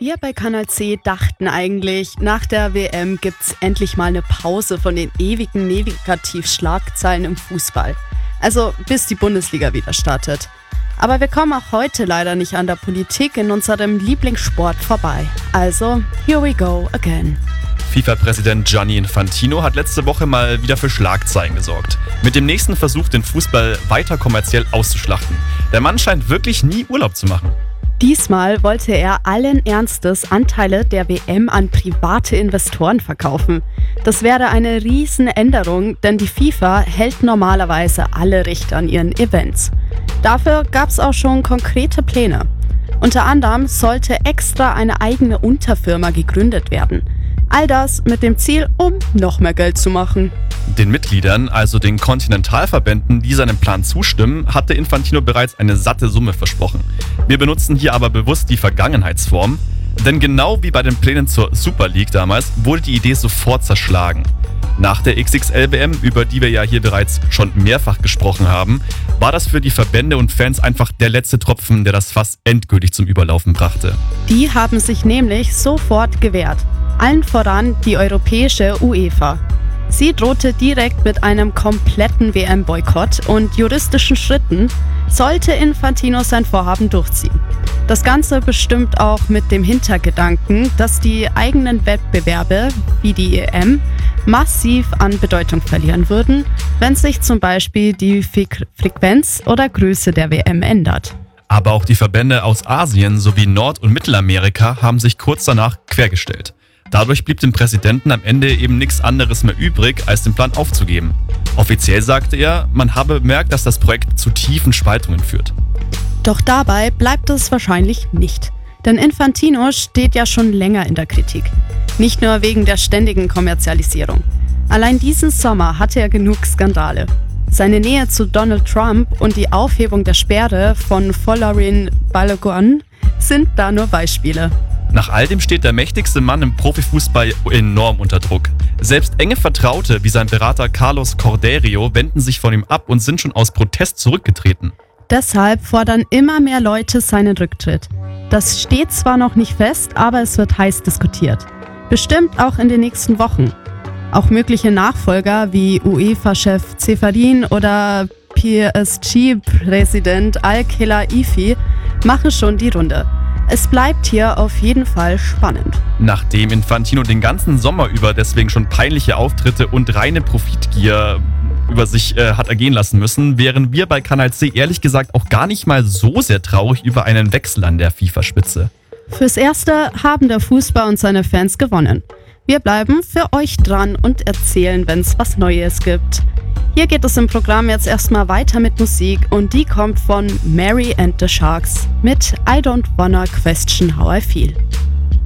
Wir bei Kanal C dachten eigentlich, nach der WM gibt's endlich mal eine Pause von den ewigen Negativschlagzeilen im Fußball. Also bis die Bundesliga wieder startet. Aber wir kommen auch heute leider nicht an der Politik in unserem Lieblingssport vorbei. Also, here we go again. FIFA-Präsident Gianni Infantino hat letzte Woche mal wieder für Schlagzeilen gesorgt. Mit dem nächsten Versuch, den Fußball weiter kommerziell auszuschlachten. Der Mann scheint wirklich nie Urlaub zu machen. Diesmal wollte er allen Ernstes Anteile der WM an private Investoren verkaufen. Das wäre eine Riesenänderung, denn die FIFA hält normalerweise alle Rechte an ihren Events. Dafür gab es auch schon konkrete Pläne. Unter anderem sollte extra eine eigene Unterfirma gegründet werden. All das mit dem Ziel, um noch mehr Geld zu machen. Den Mitgliedern, also den Kontinentalverbänden, die seinem Plan zustimmen, hatte Infantino bereits eine satte Summe versprochen. Wir benutzen hier aber bewusst die Vergangenheitsform, denn genau wie bei den Plänen zur Super League damals wurde die Idee sofort zerschlagen. Nach der XXL-WM, über die wir ja hier bereits schon mehrfach gesprochen haben, war das für die Verbände und Fans einfach der letzte Tropfen, der das Fass endgültig zum Überlaufen brachte. Die haben sich nämlich sofort gewehrt. Allen voran die europäische UEFA. Sie drohte direkt mit einem kompletten WM-Boykott und juristischen Schritten, sollte Infantino sein Vorhaben durchziehen. Das Ganze bestimmt auch mit dem Hintergedanken, dass die eigenen Wettbewerbe, wie die EM, massiv an Bedeutung verlieren würden, wenn sich zum Beispiel die Frequenz oder Größe der WM ändert. Aber auch die Verbände aus Asien sowie Nord- und Mittelamerika haben sich kurz danach quergestellt. Dadurch blieb dem Präsidenten am Ende eben nichts anderes mehr übrig, als den Plan aufzugeben. Offiziell sagte er, man habe bemerkt, dass das Projekt zu tiefen Spaltungen führt. Doch dabei bleibt es wahrscheinlich nicht. Denn Infantino steht ja schon länger in der Kritik. Nicht nur wegen der ständigen Kommerzialisierung. Allein diesen Sommer hatte er genug Skandale. Seine Nähe zu Donald Trump und die Aufhebung der Sperre von Folarin Balogun sind da nur Beispiele. Nach all dem steht der mächtigste Mann im Profifußball enorm unter Druck. Selbst enge Vertraute wie sein Berater Carlos Cordeiro wenden sich von ihm ab und sind schon aus Protest zurückgetreten. Deshalb fordern immer mehr Leute seinen Rücktritt. Das steht zwar noch nicht fest, aber es wird heiß diskutiert. Bestimmt auch in den nächsten Wochen. Auch mögliche Nachfolger wie UEFA-Chef Ceferin oder PSG-Präsident Al-Khelaifi machen schon die Runde. Es bleibt hier auf jeden Fall spannend. Nachdem Infantino den ganzen Sommer über deswegen schon peinliche Auftritte und reine Profitgier über sich hat ergehen lassen müssen, wären wir bei Kanal C ehrlich gesagt auch gar nicht mal so sehr traurig über einen Wechsel an der FIFA-Spitze. Fürs Erste haben der Fußball und seine Fans gewonnen. Wir bleiben für euch dran und erzählen, wenn es was Neues gibt. Hier geht es im Programm jetzt erstmal weiter mit Musik und die kommt von Mary and the Sharks mit I Don't Wanna Question How I Feel.